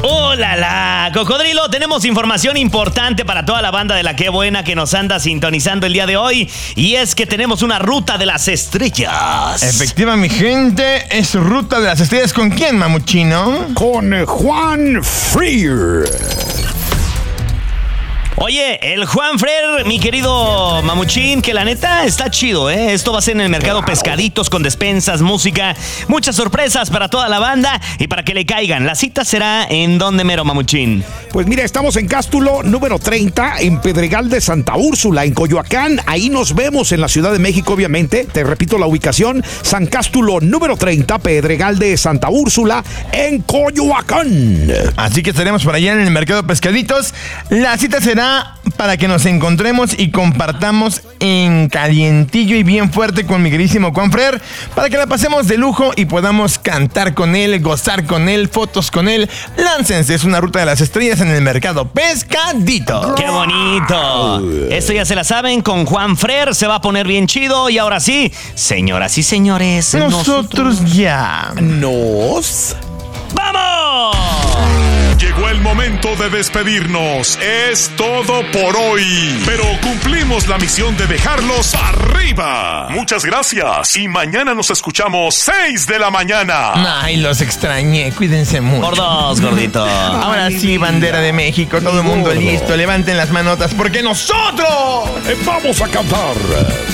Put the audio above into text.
¡Hola, la! Cocodrilo, tenemos información importante para toda la banda de La Qué Buena que nos anda sintonizando el día de hoy. Y es que tenemos una ruta de las estrellas. Efectiva, mi gente, es Ruta de las Estrellas. ¿Con quién, mamuchino? Con Juan Freer. Oye, el Juan Freer, mi querido mamuchín, que la neta está chido, ¿eh? Esto va a ser en el mercado Pescaditos con despensas, música, muchas sorpresas para toda la banda y para que le caigan. La cita será en ¿dónde, mero, mamuchín? Pues mira, estamos en Cástulo número 30, en Pedregal de Santa Úrsula, en Coyoacán. Ahí nos vemos en la Ciudad de México, obviamente. Te repito la ubicación, San Cástulo número 30, Pedregal de Santa Úrsula, en Coyoacán. Así que estaremos por allá en el mercado Pescaditos. La cita será para que nos encontremos y compartamos en calientillo y bien fuerte con mi queridísimo Juan Freer, para que la pasemos de lujo y podamos cantar con él, gozar con él, fotos con él. Láncense, es una Ruta de las Estrellas en el mercado Pescadito. ¡Qué bonito! Esto ya se la saben, con Juan Freer se va a poner bien chido. Y ahora sí, señoras y señores, Nosotros ya Nos... ¡vamos! Llegó el momento de despedirnos. Es todo por hoy. Pero cumplimos la misión de dejarlos arriba. Muchas gracias. Y mañana nos escuchamos 6 de la mañana. Ay, los extrañé, cuídense mucho. Por dos, gordito. Ahora sí, bandera de México, todo el mundo listo, levanten las manotas porque nosotros vamos a cantar.